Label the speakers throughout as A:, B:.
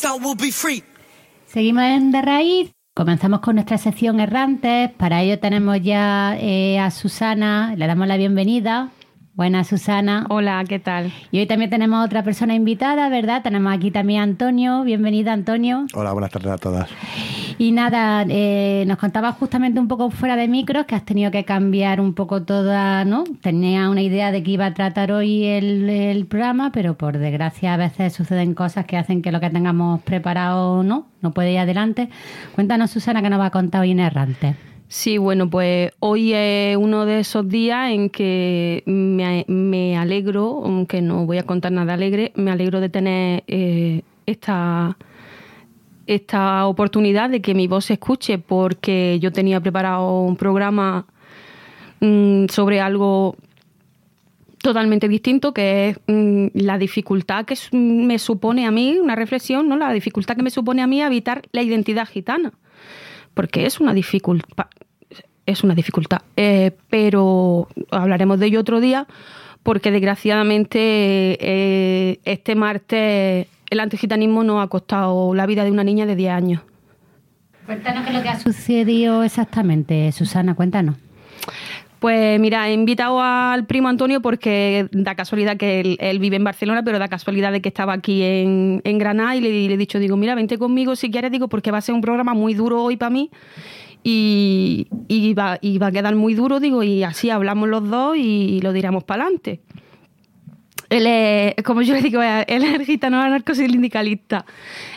A: Seguimos en De Raíz. Comenzamos con nuestra sección Errantes. Para ello tenemos ya a Susana. Le damos la bienvenida. Buenas, Susana.
B: Hola, ¿qué tal?
A: Y hoy también tenemos otra persona invitada, ¿verdad? Tenemos aquí también a Antonio. Bienvenida, Antonio.
C: Hola, buenas tardes a todas.
A: Y nada, nos contabas justamente un poco fuera de micros que has tenido que cambiar un poco toda, ¿no? Tenía una idea de que iba a tratar hoy el programa, pero por desgracia a veces suceden cosas que hacen que lo que tengamos preparado no puede ir adelante. Cuéntanos, Susana, ¿qué nos va a contar hoy en Errante?
B: Sí, bueno, pues hoy es uno de esos días en que me alegro, aunque no voy a contar nada alegre, me alegro de tener esta oportunidad de que mi voz se escuche, porque yo tenía preparado un programa sobre algo totalmente distinto, que es la dificultad que me supone a mí, una reflexión, ¿no? La dificultad que me supone a mí habitar la identidad gitana. Porque es una dificultad, pero hablaremos de ello otro día, porque desgraciadamente este martes el antigitanismo nos ha costado la vida de una niña de 10 años.
A: Cuéntanos qué es lo que ha sucedido exactamente, Susana, cuéntanos.
B: Pues mira, he invitado al primo Antonio porque da casualidad que él vive en Barcelona, pero da casualidad de que estaba aquí en Granada, y le he dicho, digo, mira, vente conmigo si quieres, digo, porque va a ser un programa muy duro hoy para mí y va a quedar muy duro, digo, y así hablamos los dos y lo tiramos para adelante. Él es, como yo le digo, él es el gitano anarcosindicalista.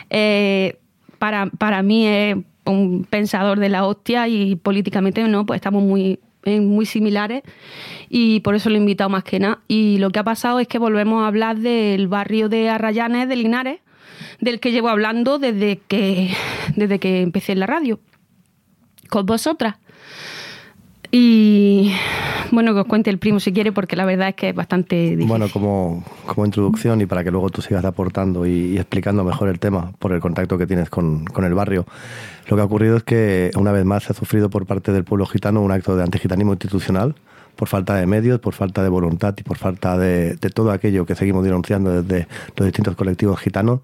B: Para mí es un pensador de la hostia y políticamente no, pues estamos muy similares, y por eso lo he invitado más que nada. Y lo que ha pasado es que volvemos a hablar del barrio de Arrayanes de Linares, del que llevo hablando desde que empecé en la radio con vosotras. Y bueno, que os cuente el primo si quiere, porque la verdad es que es bastante difícil.
C: Bueno, como introducción y para que luego tú sigas aportando y explicando mejor el tema por el contacto que tienes con el barrio, lo que ha ocurrido es que una vez más se ha sufrido por parte del pueblo gitano un acto de antigitanismo institucional, por falta de medios, por falta de voluntad y por falta de todo aquello que seguimos denunciando desde los distintos colectivos gitanos.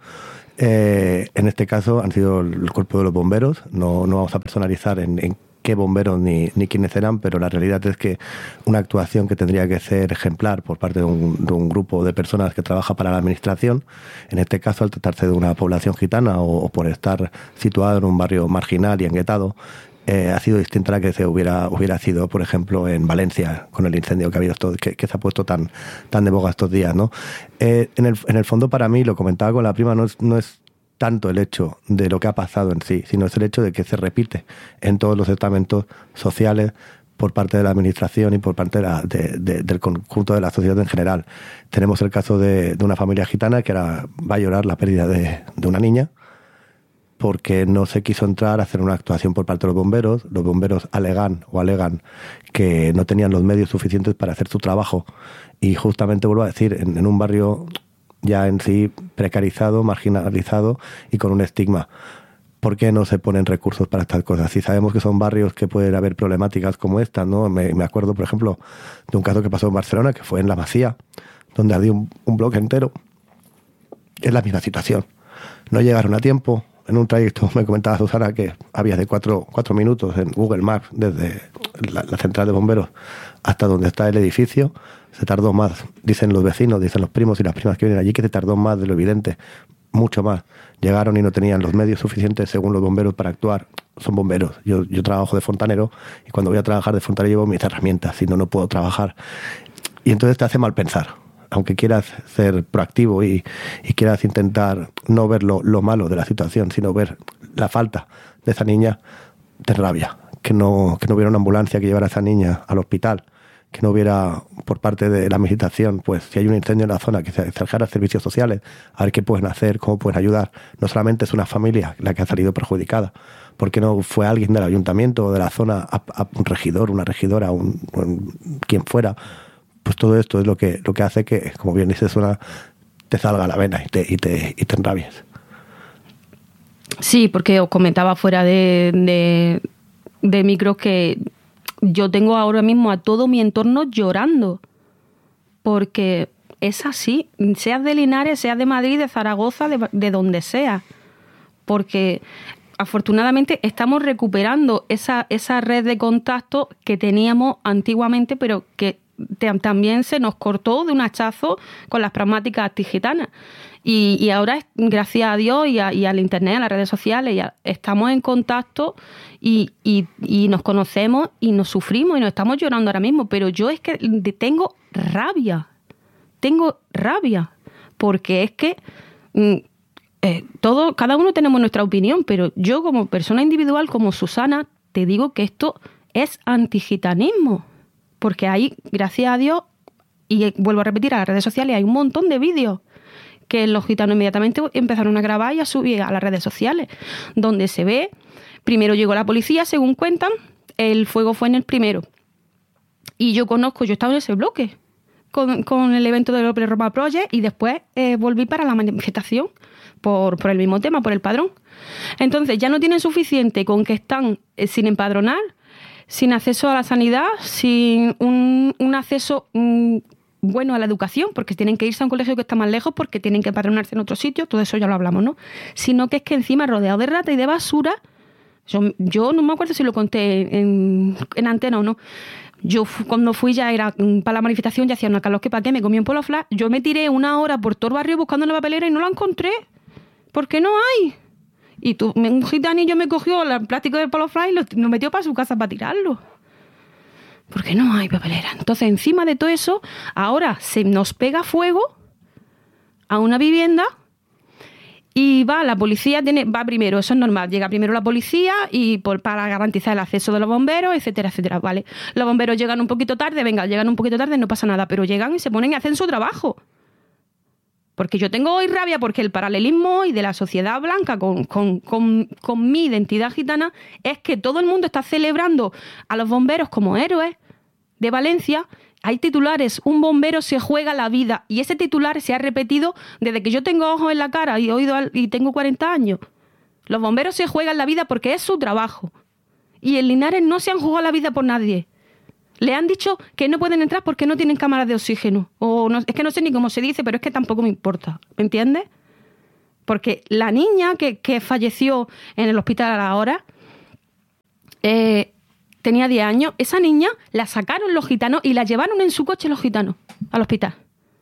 C: En este caso han sido el cuerpo de los bomberos. No vamos a personalizar en qué bomberos ni quiénes eran, pero la realidad es que una actuación que tendría que ser ejemplar por parte de un grupo de personas que trabaja para la administración, en este caso al tratarse de una población gitana o por estar situado en un barrio marginal y enguetado, ha sido distinta a la que se hubiera sido, por ejemplo, en Valencia, con el incendio que ha habido, que se ha puesto tan de boga estos días, ¿no? En el fondo, para mí, lo comentaba con la prima, no es tanto el hecho de lo que ha pasado en sí, sino es el hecho de que se repite en todos los estamentos sociales por parte de la administración y por parte del conjunto de la sociedad en general. Tenemos el caso de una familia gitana que ahora va a llorar la pérdida de una niña, porque no se quiso entrar a hacer una actuación por parte de los bomberos. Los bomberos alegan que no tenían los medios suficientes para hacer su trabajo. Y justamente, vuelvo a decir, en un barrio ya en sí precarizado, marginalizado y con un estigma. ¿Por qué no se ponen recursos para estas cosas? Si sabemos que son barrios que pueden haber problemáticas como esta, ¿no? Me acuerdo, por ejemplo, de un caso que pasó en Barcelona, que fue en La Masía, donde había un bloque entero. Es la misma situación. No llegaron a tiempo. En un trayecto me comentaba Susana que había de 4 minutos en Google Maps desde la central de bomberos hasta donde está el edificio. Se tardó más, dicen los vecinos, dicen los primos y las primas que vienen allí, que se tardó más de lo evidente, mucho más. Llegaron y no tenían los medios suficientes, según los bomberos, para actuar. Son bomberos. Yo trabajo de fontanero y cuando voy a trabajar de fontanero llevo mis herramientas, si no, no puedo trabajar. Y entonces te hace mal pensar. Aunque quieras ser proactivo y quieras intentar no ver lo malo de la situación, sino ver la falta de esa niña, te rabia. Que no hubiera una ambulancia que llevara a esa niña al hospital, que no hubiera por parte de la administración, pues si hay un incendio en la zona, que se acercara a servicios sociales, a ver qué pueden hacer, cómo pueden ayudar. No solamente es una familia la que ha salido perjudicada, porque no fue alguien del ayuntamiento o de la zona, a un regidor, una regidora, quien fuera. Pues todo esto es lo que hace que, como bien dices, te salga la vena y te enrabies.
B: Sí, porque os comentaba fuera de micros que yo tengo ahora mismo a todo mi entorno llorando, porque es así, seas de Linares, seas de Madrid, de Zaragoza, de donde sea. porque afortunadamente estamos recuperando esa red de contacto que teníamos antiguamente, pero que también se nos cortó de un hachazo con las pragmáticas antigitanas. Y ahora, gracias a Dios y al Internet, a las redes sociales, estamos en contacto y nos conocemos y nos sufrimos y nos estamos llorando ahora mismo. Pero yo es que tengo rabia, porque es que cada uno tenemos nuestra opinión, pero yo como persona individual, como Susana, te digo que esto es antigitanismo, porque hay, gracias a Dios, y vuelvo a repetir, a las redes sociales hay un montón de vídeos que los gitanos inmediatamente empezaron a grabar y a subir a las redes sociales, donde se ve, primero llegó la policía, según cuentan, el fuego fue en el primero, y yo estaba en ese bloque con el evento del Open Roma Project, y después volví para la manifestación por el mismo tema, por el padrón. Entonces ya no tienen suficiente con que están sin empadronar, sin acceso a la sanidad, sin un acceso bueno a la educación, porque tienen que irse a un colegio que está más lejos, porque tienen que empadronarse en otro sitio, todo eso ya lo hablamos, ¿no? Sino que es que encima, rodeado de rata y de basura, yo no me acuerdo si lo conté en antena o no. Yo cuando fui ya era para la manifestación, ya hacía una calor que para qué, me comí un polo flash. Yo me tiré 1 hora por todo el barrio buscando una papelera y no la encontré. ¿Por qué no hay? Y un gitanillo me cogió el plástico del polo flash y lo metió para su casa para tirarlo. ¿Por qué no hay papelera? Entonces, encima de todo eso, ahora se nos pega fuego a una vivienda y va la policía, va primero, eso es normal, llega primero la policía y para garantizar el acceso de los bomberos, etcétera, etcétera, ¿vale? Los bomberos llegan un poquito tarde, no pasa nada, pero llegan y se ponen y hacen su trabajo. Porque yo tengo hoy rabia porque el paralelismo y de la sociedad blanca con mi identidad gitana es que todo el mundo está celebrando a los bomberos como héroes de Valencia. Hay titulares, un bombero se juega la vida, y ese titular se ha repetido desde que yo tengo ojos en la cara y tengo 40 años. Los bomberos se juegan la vida porque es su trabajo. Y en Linares no se han jugado la vida por nadie. Le han dicho que no pueden entrar porque no tienen cámaras de oxígeno. O no, es que no sé ni cómo se dice, pero es que tampoco me importa. ¿Me entiendes? Porque la niña que falleció en el hospital a la hora tenía 10 años. Esa niña la sacaron los gitanos y la llevaron en su coche los gitanos al hospital.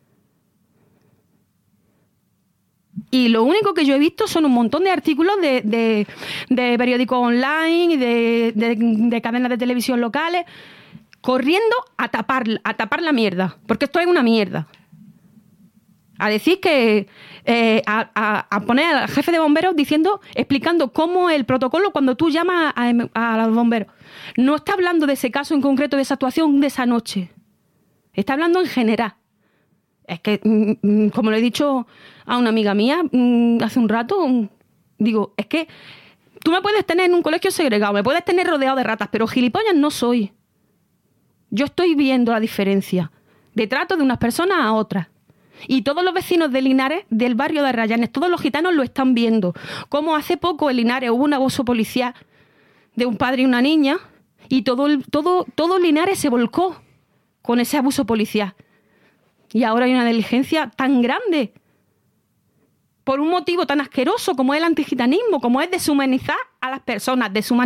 B: Y lo único que yo he visto son un montón de artículos de periódicos online y de cadenas de televisión locales corriendo a tapar la mierda, porque esto es una mierda. A decir que a poner al jefe de bomberos explicando cómo es el protocolo cuando tú llamas a los bomberos. No está hablando de ese caso en concreto, de esa actuación de esa noche. Está hablando en general. Es que, como le he dicho a una amiga mía hace un rato, digo, es que tú me puedes tener en un colegio segregado, me puedes tener rodeado de ratas, pero gilipollas no soy. Yo estoy viendo la diferencia de trato de unas personas a otras. Y todos los vecinos de Linares, del barrio de Arrayanes, todos los gitanos lo están viendo. Como hace poco en Linares hubo un abuso policial de un padre y una niña, y todo Linares se volcó con ese abuso policial. Y ahora hay una negligencia tan grande por un motivo tan asqueroso como es el antigitanismo, como es deshumanizar a las personas.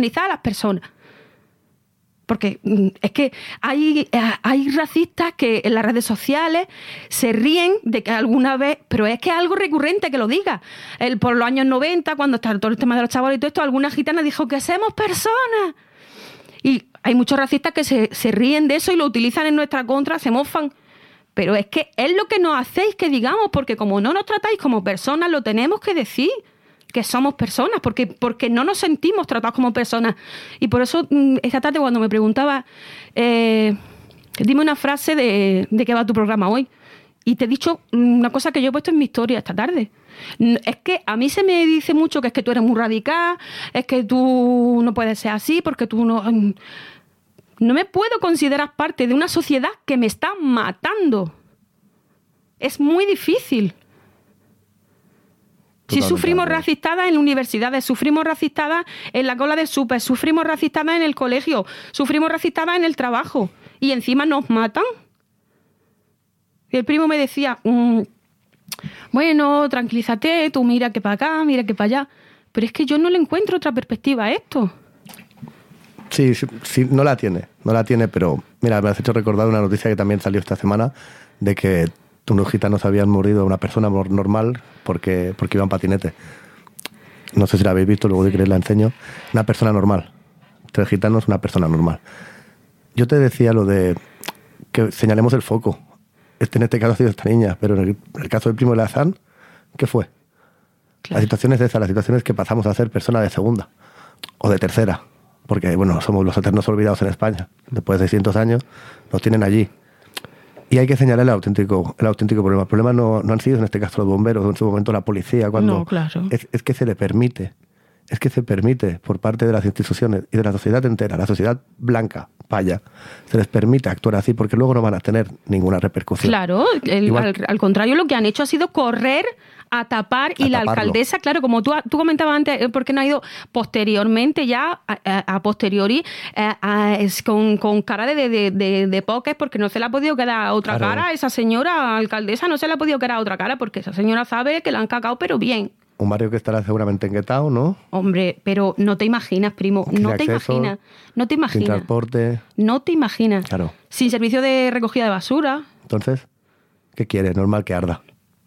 B: Porque es que hay racistas que en las redes sociales se ríen de que alguna vez, pero es que es algo recurrente que lo diga. Por los años 90, cuando estaba todo el tema de los chavales y todo esto, alguna gitana dijo que somos personas. Y hay muchos racistas que se ríen de eso y lo utilizan en nuestra contra, se mofan. Pero es que es lo que nos hacéis que digamos, porque como no nos tratáis como personas, lo tenemos que decir. Que somos personas, porque no nos sentimos tratados como personas. Y por eso, esta tarde cuando me preguntaba, dime una frase de qué va tu programa hoy. Y te he dicho una cosa que yo he puesto en mi historia esta tarde. Es que a mí se me dice mucho que es que tú eres muy radical, es que tú no puedes ser así, porque tú no... No me puedo considerar parte de una sociedad que me está matando. Es muy difícil. Si sufrimos racistadas en universidades, sufrimos racistadas en la cola de súper, sufrimos racistadas en el colegio, sufrimos racistadas en el trabajo y encima nos matan. Y el primo me decía, bueno, tranquilízate, tú mira que para acá, mira que para allá. Pero es que yo no le encuentro otra perspectiva a esto.
C: Sí, no la tiene, pero mira, me has hecho recordar una noticia que también salió esta semana de que unos gitanos habían mordido a una persona normal porque iba en patinete. No sé si la habéis visto, luego de querer la enseño. Una persona normal. 3 gitanos, una persona normal. Yo te decía lo de que señalemos el foco. En este caso ha sido esta niña, pero en el caso del primo de Hassan, ¿qué fue? Claro. La situación es esa, la situación es que pasamos a ser personas de segunda o de tercera, porque bueno, somos los eternos olvidados en España. Después de 600 años nos tienen allí. Y hay que señalar el auténtico problema. El problema no han sido en este caso los bomberos, o en su momento la policía, cuando
B: no, claro.
C: es que se le permite. Es que se permite por parte de las instituciones y de la sociedad entera, la sociedad blanca, paya, se les permite actuar así porque luego no van a tener ninguna repercusión.
B: Claro, al contrario, lo que han hecho ha sido correr a tapar y la alcaldesa, claro, como tú comentabas antes, porque no ha ido posteriormente ya, a posteriori, con cara de póker, porque no se le ha podido quedar otra cara, esa señora alcaldesa no se le ha podido quedar otra cara, porque esa señora sabe que la han cagado, pero bien.
C: Un barrio que estará seguramente enguetado, ¿no?
B: Hombre, pero no te imaginas, primo, no te imaginas. Sin
C: transporte.
B: No te imaginas.
C: Claro.
B: Sin servicio de recogida de basura.
C: Entonces, ¿qué quieres? Normal que arda.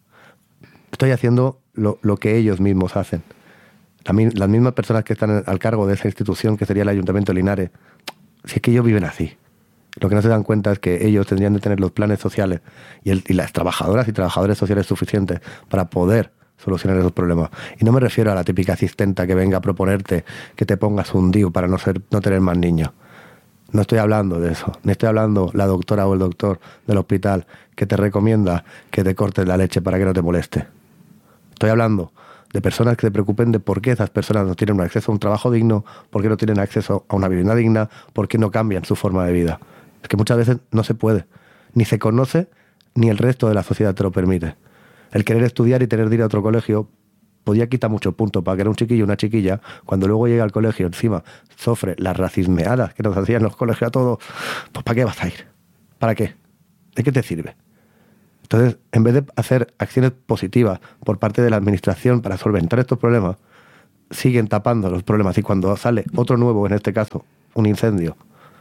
C: Estoy haciendo lo que ellos mismos hacen. Las mismas personas que están al cargo de esa institución, que sería el Ayuntamiento de Linares, si es que ellos viven así. Lo que no se dan cuenta es que ellos tendrían de tener los planes sociales y las trabajadoras y trabajadores sociales suficientes para poder solucionar esos problemas. Y no me refiero a la típica asistenta que venga a proponerte que te pongas un DIU para no tener más niños. No estoy hablando de eso. Ni estoy hablando la doctora o el doctor del hospital que te recomienda que te cortes la leche para que no te moleste. Estoy hablando de personas que se preocupen de por qué esas personas no tienen acceso a un trabajo digno, por qué no tienen acceso a una vivienda digna, por qué no cambian su forma de vida. Es que muchas veces no se puede. Ni se conoce, ni el resto de la sociedad te lo permite. El querer estudiar y tener que ir a otro colegio podía quitar muchos puntos para que era un chiquillo o una chiquilla. Cuando luego llega al colegio, encima sufre las racismeadas que nos hacían los colegios a todos, pues ¿para qué vas a ir? ¿Para qué? ¿De qué te sirve? Entonces, en vez de hacer acciones positivas por parte de la administración para solventar estos problemas, siguen tapando los problemas. Y cuando sale otro nuevo, en este caso, un incendio,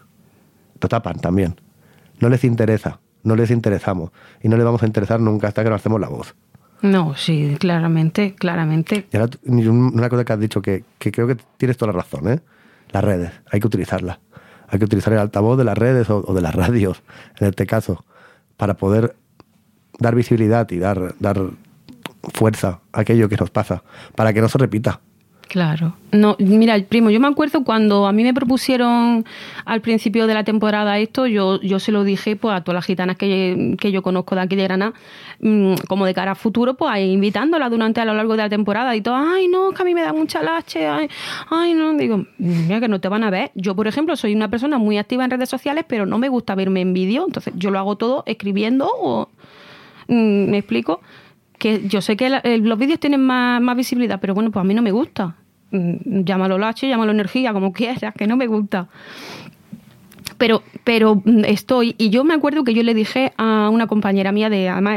C: lo tapan también. No les interesa. No les interesamos y no les vamos a interesar nunca hasta que nos hacemos la voz.
B: No, sí, claramente.
C: Y ahora, una cosa que has dicho que creo que tienes toda la razón, ¿eh? Las redes, hay que utilizarlas. Hay que utilizar el altavoz de las redes o de las radios, en este caso, para poder dar visibilidad y dar fuerza a aquello que nos pasa, para que no se repita.
B: Claro. No, mira, primo, yo me acuerdo cuando a mí me propusieron al principio de la temporada esto, yo se lo dije pues a todas las gitanas que yo conozco de aquí de Granada, como de cara a futuro, pues invitándolas a lo largo de la temporada y todo, ay no, que a mí me da mucha lache, ay no, digo, mira que no te van a ver. Yo, por ejemplo, soy una persona muy activa en redes sociales, pero no me gusta verme en vídeo, entonces yo lo hago todo escribiendo o me explico. Que yo sé que los vídeos tienen más visibilidad, pero bueno, pues a mí no me gusta. Llámalo lache, llámalo energía, como quieras, que no me gusta. Pero estoy... Y yo me acuerdo que yo le dije a una compañera mía,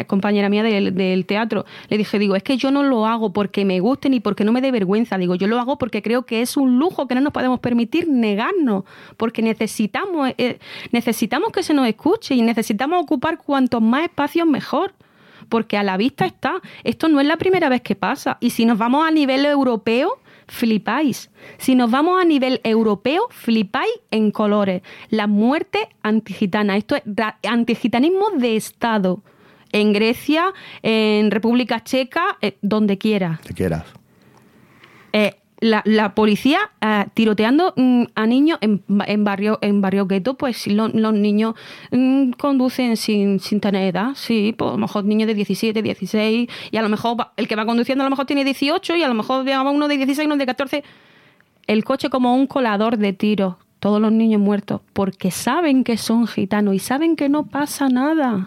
B: del teatro, le dije, digo, es que yo no lo hago porque me guste ni porque no me dé vergüenza. Digo, yo lo hago porque creo que es un lujo que no nos podemos permitir negarnos, porque necesitamos que se nos escuche y necesitamos ocupar cuantos más espacios mejor. Porque a la vista está. Esto no es la primera vez que pasa. Y si nos vamos a nivel europeo, flipáis. Si nos vamos a nivel europeo, flipáis en colores. La muerte antigitana. Esto es antigitanismo de Estado. En Grecia, en República Checa, donde quieras.
C: Donde quieras.
B: La policía tiroteando a niños en barrio gueto, pues los niños conducen sin tener edad, sí, pues a lo mejor niños de 17, 16, y a lo mejor el que va conduciendo a lo mejor tiene 18 y a lo mejor llegaba uno de 16, uno de 14, el coche como un colador de tiros, todos los niños muertos, porque saben que son gitanos y saben que no pasa nada.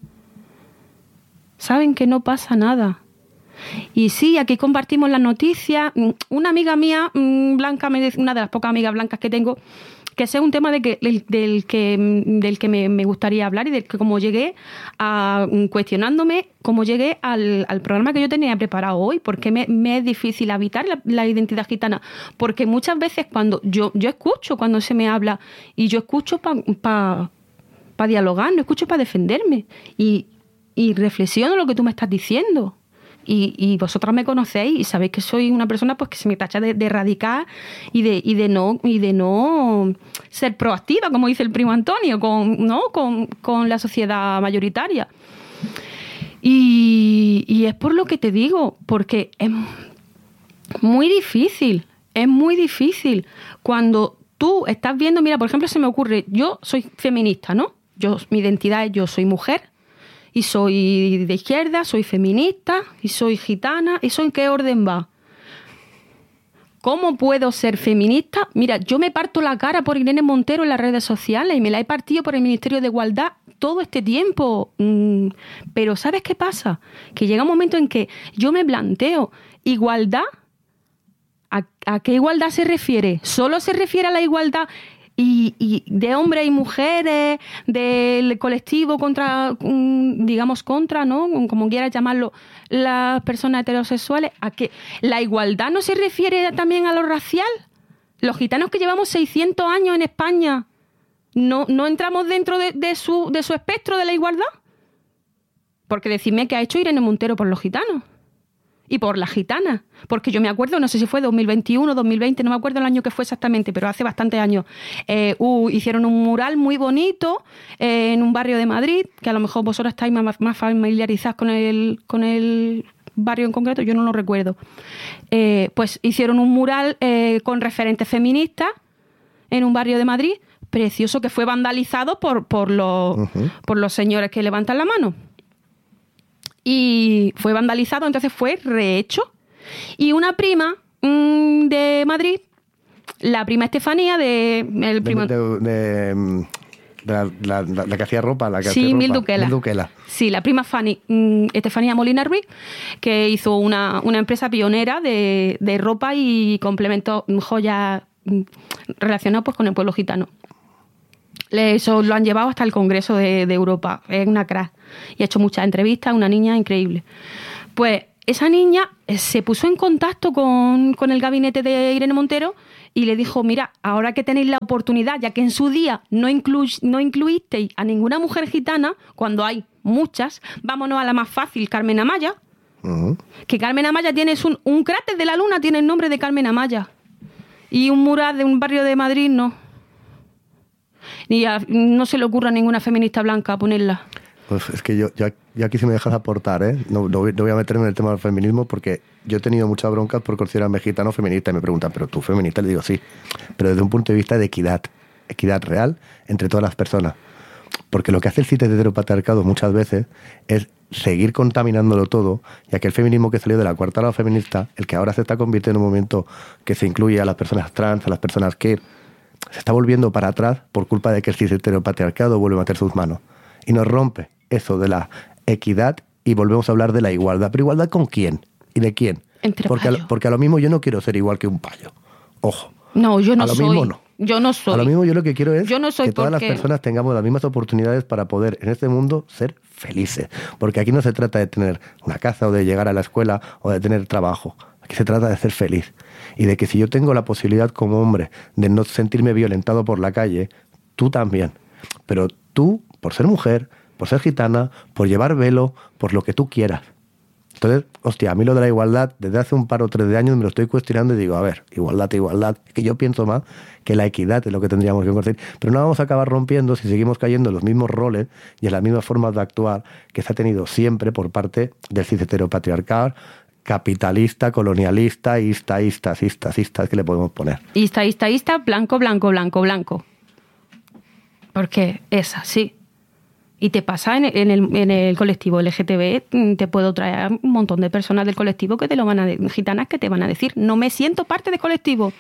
B: Saben que no pasa nada. Y sí, aquí compartimos las noticias. Una amiga mía, blanca, una de las pocas amigas blancas que tengo, que ese es un tema del que me gustaría hablar y del que como llegué cuestionándome cómo llegué al programa que yo tenía preparado hoy, porque me es difícil habitar la identidad gitana, porque muchas veces cuando yo escucho cuando se me habla y yo escucho para dialogar, no escucho para defenderme y reflexiono lo que tú me estás diciendo. Y vosotras me conocéis y sabéis que soy una persona pues que se me tacha de radical y de no ser proactiva, como dice el primo Antonio, con la sociedad mayoritaria. Y es por lo que te digo, porque es muy difícil cuando tú estás viendo, mira, por ejemplo, se me ocurre, yo soy feminista, ¿no? Mi identidad es yo soy mujer, y soy de izquierda, soy feminista, y soy gitana, ¿eso en qué orden va? ¿Cómo puedo ser feminista? Mira, yo me parto la cara por Irene Montero en las redes sociales y me la he partido por el Ministerio de Igualdad todo este tiempo. Pero ¿sabes qué pasa? Que llega un momento en que yo me planteo, ¿igualdad? ¿A qué igualdad se refiere? ¿Solo se refiere a la igualdad y de hombres y mujeres, del colectivo contra, ¿no? Como quieras llamarlo, las personas heterosexuales? ¿A qué? ¿La igualdad no se refiere también a lo racial? Los gitanos que llevamos 600 años en España, ¿no entramos dentro de su espectro de la igualdad? Porque decidme qué ha hecho Irene Montero por los gitanos. Y por las gitanas, porque yo me acuerdo, no sé si fue 2021, 2020, no me acuerdo el año que fue exactamente, pero hace bastantes años, hicieron un mural muy bonito en un barrio de Madrid, que a lo mejor vosotros estáis más familiarizados con el barrio en concreto, yo no lo recuerdo. Pues hicieron un mural con referentes feministas en un barrio de Madrid, precioso, que fue vandalizado por los señores que levantan la mano. Y fue vandalizado, entonces fue rehecho. Y una prima de Madrid, la prima Estefanía la
C: que hacía ropa,
B: Mil Duquela. Sí, la prima Estefanía Molina Ruiz, que hizo una empresa pionera de ropa y complementos, joyas relacionados pues con el pueblo gitano. Eso lo han llevado hasta el Congreso de Europa. Es una crack. Y ha hecho muchas entrevistas, una niña increíble. Pues esa niña se puso en contacto con el gabinete de Irene Montero y le dijo, mira, ahora que tenéis la oportunidad, ya que en su día no incluisteis a ninguna mujer gitana, cuando hay muchas, vámonos a la más fácil, Carmen Amaya. Uh-huh. Que Carmen Amaya tiene un cráter de la luna, tiene el nombre de Carmen Amaya. Y un mural de un barrio de Madrid, no. No se le ocurra a ninguna feminista blanca ponerla.
C: Pues es que yo aquí si me dejas aportar, no voy a meterme en el tema del feminismo porque yo he tenido muchas broncas por considerarme gitano feminista y me preguntan, ¿pero tú feminista? Le digo sí, pero desde un punto de vista de equidad real entre todas las personas. Porque lo que hace el cis heteropatriarcado muchas veces es seguir contaminándolo todo, y aquel feminismo que salió de la cuarta ola feminista, el que ahora se está convirtiendo en un movimiento que se incluye a las personas trans, a las personas queer, se está volviendo para atrás por culpa de que el cis heteropatriarcado vuelve a meter sus manos. Y nos rompe eso de la equidad y volvemos a hablar de la igualdad. ¿Pero igualdad con quién? ¿Y de quién? Porque a lo mismo yo no quiero ser igual que un payo. Ojo.
B: No, yo no soy.
C: A lo mismo no.
B: Yo no soy.
C: A lo mismo yo lo que quiero es que todas las
B: porque...
C: personas tengamos las mismas oportunidades para poder en este mundo ser felices. Porque aquí no se trata de tener una casa o de llegar a la escuela o de tener trabajo. Aquí se trata de ser feliz. Y de que si yo tengo la posibilidad como hombre de no sentirme violentado por la calle, tú también. Pero tú, por ser mujer, por ser gitana, por llevar velo, por lo que tú quieras. Entonces, hostia, a mí lo de la igualdad, desde hace un par o tres de años me lo estoy cuestionando y digo, a ver, igualdad. Es que yo pienso más que la equidad es lo que tendríamos que conseguir. Pero no vamos a acabar rompiendo si seguimos cayendo en los mismos roles y en las mismas formas de actuar que se ha tenido siempre por parte del cis heteropatriarcal, capitalista, colonialista, ista, que le podemos poner.
B: Ista, blanco. Porque es así. Y te pasa en el colectivo LGTB, te puedo traer un montón de personas del colectivo que te lo van a decir, gitanas que te van a decir, no me siento parte del colectivo.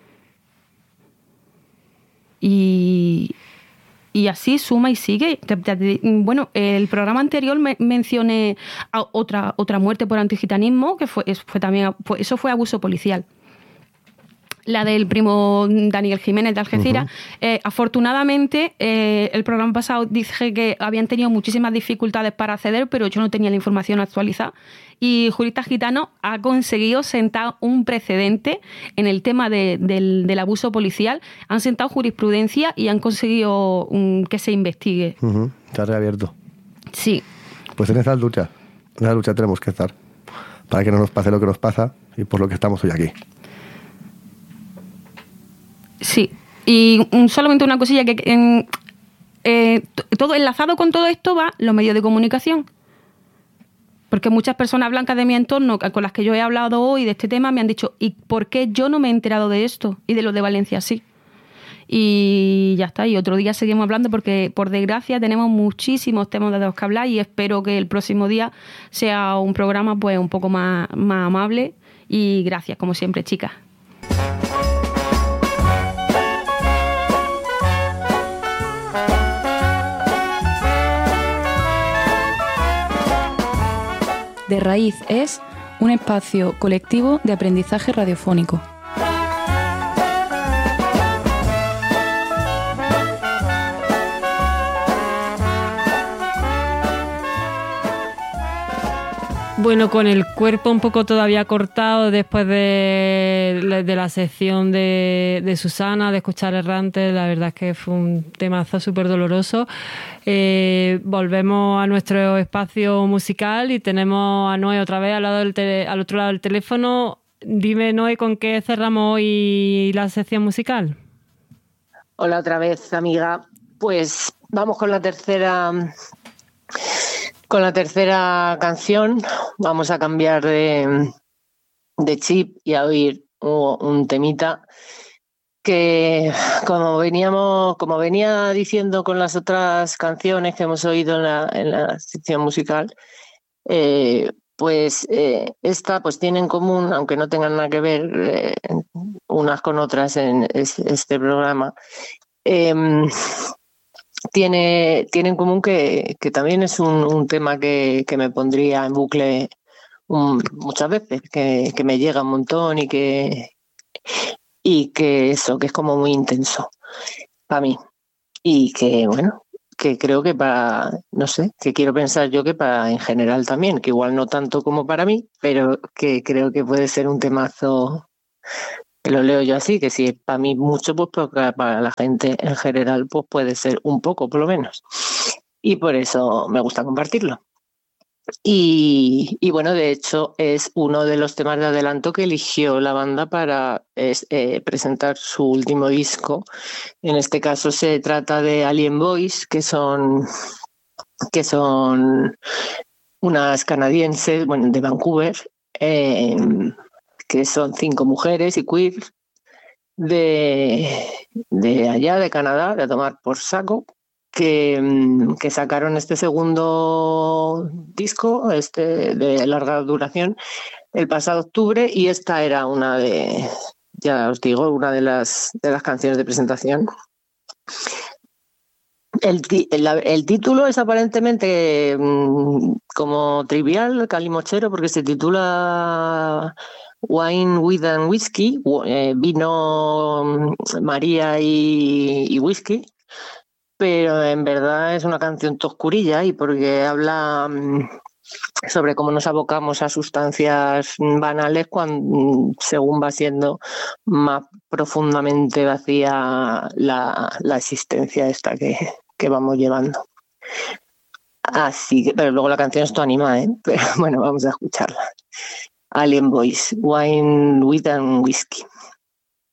B: Y así suma y sigue. Bueno, el programa anterior mencioné a otra muerte por antigitanismo, que eso fue abuso policial. la del primo Daniel Jiménez de Algeciras. Afortunadamente, el programa pasado dije que habían tenido muchísimas dificultades para acceder, pero yo no tenía la información actualizada. Y Juristas Gitanos ha conseguido sentar un precedente en el tema del abuso policial. Han sentado jurisprudencia y han conseguido que se investigue.
C: Se ha reabierto.
B: Sí.
C: Pues en esa lucha tenemos que estar, para que no nos pase lo que nos pasa y por lo que estamos hoy aquí.
B: Sí, y solamente una cosilla que todo enlazado con todo esto va los medios de comunicación. Porque muchas personas blancas de mi entorno con las que yo he hablado hoy de este tema me han dicho, ¿y por qué yo no me he enterado de esto? Y de lo de Valencia sí. Y ya está, y otro día seguimos hablando porque por desgracia tenemos muchísimos temas de los que hablar y espero que el próximo día sea un programa pues un poco más amable. Y gracias, como siempre, chicas.
D: De Raíz es un espacio colectivo de aprendizaje radiofónico.
E: Bueno, con el cuerpo un poco todavía cortado después de la sección de Susana, de escuchar Errantes, la verdad es que fue un temazo súper doloroso. Volvemos a nuestro espacio musical y tenemos a Noé otra vez al otro lado del teléfono. Dime, Noé, ¿con qué cerramos hoy la sección musical?
F: Hola otra vez, amiga. Pues vamos con la tercera canción. Vamos a cambiar de chip y a oír un temita que, como venía diciendo con las otras canciones que hemos oído en la sección musical, esta pues tiene en común, aunque no tengan nada que ver unas con otras en este programa, tiene en común que también es un tema que me pondría en bucle muchas veces, que me llega un montón y que eso, que es como muy intenso para mí. Y que, bueno, que creo que que quiero pensar yo que para en general también, que igual no tanto como para mí, pero que creo que puede ser un temazo. Que lo leo yo así, que si es para mí mucho, pues para la gente en general pues puede ser un poco, por lo menos. Y por eso me gusta compartirlo. Y bueno, de hecho es uno de los temas de adelanto que eligió la banda para presentar su último disco. En este caso se trata de Alien Boys, que son unas canadienses, bueno, de Vancouver, que son 5 mujeres y queer de allá, de Canadá, de tomar por saco, que sacaron este segundo disco, de larga duración, el pasado octubre, y esta era una de las canciones de presentación. El título es aparentemente como trivial, calimochero, porque se titula Wine, Weed and Whiskey, vino, María y whisky, pero en verdad es una canción toscurilla y porque habla sobre cómo nos abocamos a sustancias banales según va siendo más profundamente vacía la existencia esta que vamos llevando. Así que, pero luego la canción es toda animada, ¿eh? Pero bueno, vamos a escucharla. Alien Boys, Wine, Weed and Whiskey.